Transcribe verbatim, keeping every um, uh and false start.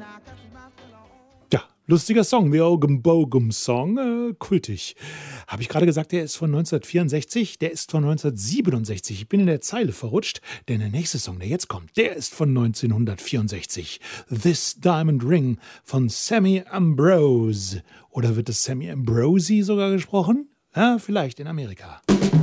Ja, lustiger Song, The Ogham Bogham Song, äh, kultig. Habe ich gerade gesagt, der ist von neunzehnhundertvierundsechzig? Der ist von neunzehnhundertsiebenundsechzig. Ich bin in der Zeile verrutscht, denn der nächste Song, der jetzt kommt, der ist von neunzehnhundertvierundsechzig. This Diamond Ring von Sammy Ambrose. Oder wird es Sammy Ambrosi sogar gesprochen? Ja, vielleicht in Amerika.